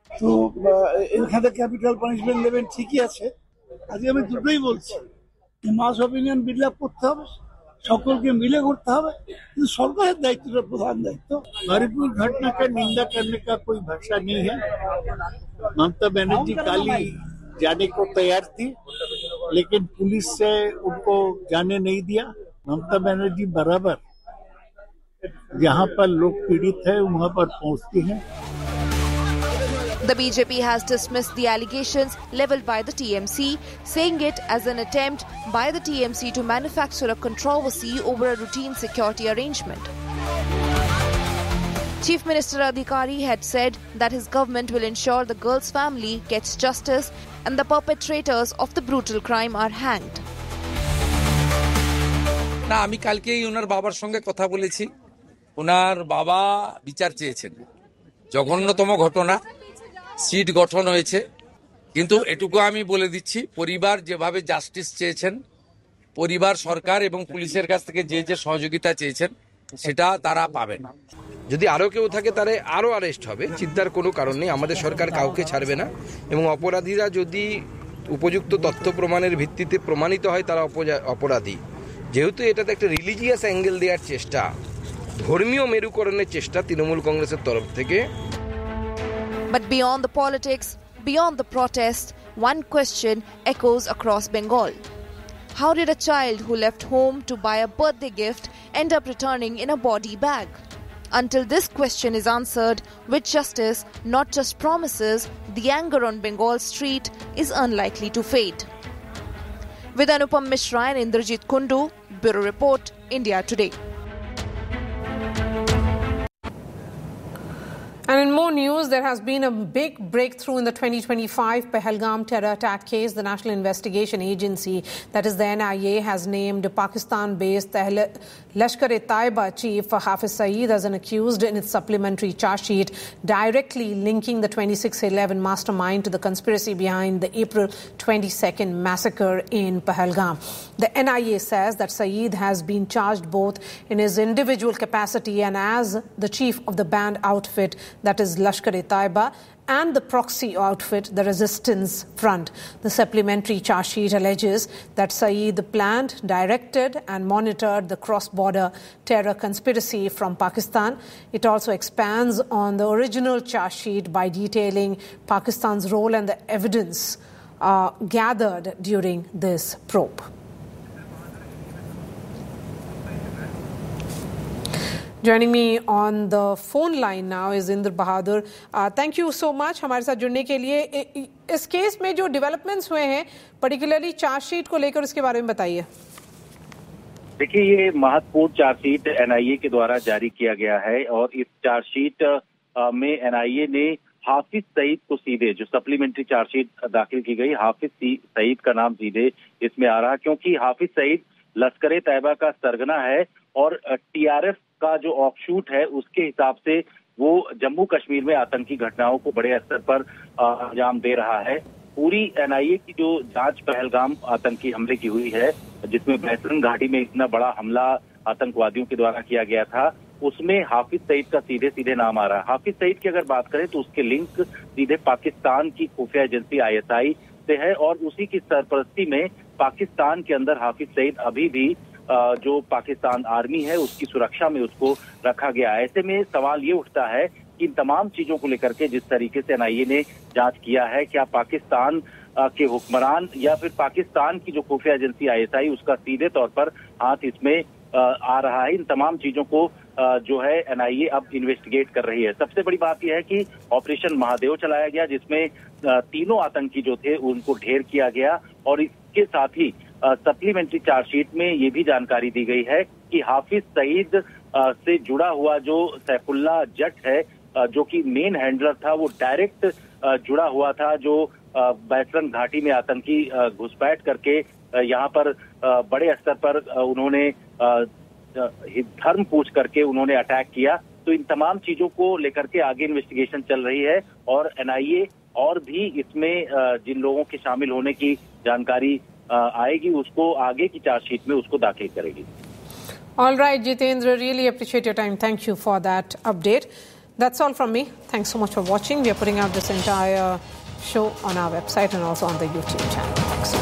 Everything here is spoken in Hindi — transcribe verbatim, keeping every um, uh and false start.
তো এখানে ক্যাপিটাল পানিশমেন্ট নেবেন ঠিকই আছে। আজকে আমি দুটোই বলছি, মাস অপিনিয়ন বিল্ড আপ করতে হবে, সকলকে मिले করতে হবে, কিন্তু সরকারের দায়িত্বটা প্রধান দায়িত্ব। हरिपुर घटना का निंदा करने का कोई भाषा नहीं है। ममता बनर्जी काली जाने को तैयार थी, लेकिन पुलिस से उनको जाने नहीं दिया। ममता बनर्जी बराबर जहां पर लोग पीड़ित है वहां पर पहुंचती हैं। The B J P has dismissed the allegations levelled by the T M C, saying it as an attempt by the T M C to manufacture a controversy over a routine security arrangement. Chief Minister Adhikari had said that his government will ensure the girl's family gets justice and the perpetrators of the brutal crime are hanged. না, আমি কালকেই ওনার বাবার সঙ্গে কথা বলেছি। ওনার বাবা বিচার চেয়েছেন। জঘন্যতম ঘটনা, সিট গঠন হয়েছে, কিন্তু এটুকু আমি বলে দিচ্ছি, পরিবার যেভাবে জাস্টিস চেয়েছেন, পরিবার সরকার এবং পুলিশের কাছ থেকে যে যে সহযোগিতা চেয়েছেন সেটা তারা পাবে না। যদি আরও কেউ থাকে তাহলে আরও অ্যারেস্ট হবে, চিন্তার কোনো কারণ নেই। আমাদের সরকার কাউকে ছাড়বে না, এবং অপরাধীরা যদি উপযুক্ত তথ্য প্রমাণের ভিত্তিতে প্রমাণিত হয় তারা অপরাধী। যেহেতু এটাতে একটা রিলিজিয়াস অ্যাঙ্গেল দেওয়ার চেষ্টা, ধর্মীয় মেরুকরণের চেষ্টা তৃণমূল কংগ্রেসের তরফ থেকে। But beyond the politics, beyond the protest, one question echoes across Bengal. How did a child who left home to buy a birthday gift end up returning in a body bag? Until this question is answered with justice, not just promises, the anger on Bengal street is unlikely to fade. With Anupam Mishra and Indrajit Kundu, Bureau Report, India Today. And in more news, there has been a big breakthrough in the twenty twenty-five Pahalgam terror attack case. The National Investigation Agency, that is the N I A, has named Pakistan-based Lashkar-e-Taiba chief Hafiz Saeed as an accused in its supplementary charge sheet, directly linking the twenty-six eleven mastermind to the conspiracy behind the April twenty-second massacre in Pahalgam. The N I A says that Saeed has been charged both in his individual capacity and as the chief of the banned outfit, that is Lashkar-e-Taiba, and the proxy outfit, the Resistance Front. The supplementary charge sheet alleges that Saeed planned, directed and monitored the cross-border terror conspiracy from Pakistan. It also expands on the original charge sheet by detailing Pakistan's role and the evidence uh, gathered during this probe. Joining me on the phone line now is Indra Bahadur. Uh, thank you so much हमारे साथ जुड़ने के लिए। इस केस में जो डेवलपमेंट्स हुए हैं, पर्टिकुलरली चार्जशीट को लेकर, उसके बारे में बताइए। देखिए, ये महत्वपूर्ण चार्जशीट एनआईए के द्वारा जारी किया गया है और इस चार्जशीट में एनआईए ने हाफिज सईद को सीधे, जो सप्लीमेंट्री चार्जशीट दाखिल की गई, हाफिज सईद का नाम सीधे इसमें आ रहा, क्योंकि हाफिज सईद लश्कर-ए-तैयबा का सरगना है और टीआरएफ का जो ऑफशूट है उसके हिसाब से वो जम्मू कश्मीर में आतंकी घटनाओं को बड़े स्तर पर अंजाम दे रहा है। पूरी एनआईए की जो जांच पहलगाम आतंकी हमले की हुई है, जिसमें बैतरन घाटी में इतना बड़ा हमला आतंकवादियों के द्वारा किया गया था, उसमें हाफिज सईद का सीधे सीधे नाम आ रहा है। हाफिज सईद की अगर बात करें तो उसके लिंक सीधे पाकिस्तान की खुफिया एजेंसी आईएसआई से है और उसी की सरपरस्ती में पाकिस्तान के अंदर हाफिज सईद अभी भी जो पाकिस्तान आर्मी है उसकी सुरक्षा में उसको रखा गया है। ऐसे में सवाल ये उठता है कि इन तमाम चीजों को लेकर के जिस तरीके से एनआईए ने जांच किया है, क्या पाकिस्तान के हुक्मरान या फिर पाकिस्तान की जो खुफिया एजेंसी आईएसआई उसका सीधे तौर पर हाथ इसमें आ रहा है। इन तमाम चीजों को जो है एनआईए अब इन्वेस्टिगेट कर रही है। सबसे बड़ी बात यह है कि ऑपरेशन महादेव चलाया गया, जिसमें तीनों आतंकी जो थे उनको ढेर किया गया और इसके साथ ही सप्लीमेंट्री चार्जशीट में ये भी जानकारी दी गई है कि हाफिज सईद से जुड़ा हुआ जो सैफुल्लाह जट है, जो कि मेन हैंडलर था, वो डायरेक्ट जुड़ा हुआ था, जो बैतरन घाटी में आतंकी घुसपैठ करके यहाँ पर बड़े स्तर पर उन्होंने धर्म पूछ करके उन्होंने अटैक किया। तो इन तमाम चीजों को लेकर के आगे इन्वेस्टिगेशन चल रही है और एनआईए और भी इसमें जिन लोगों के शामिल होने की जानकारी आएगी उसको आगे की चार्जशीट में उसको दाखिल करेगी। All right, Jitendra, really appreciate your time. Thank you for that update. That's all from me. Thanks so much for watching. We are putting out this entire show on our website and also on the YouTube channel. Thanks.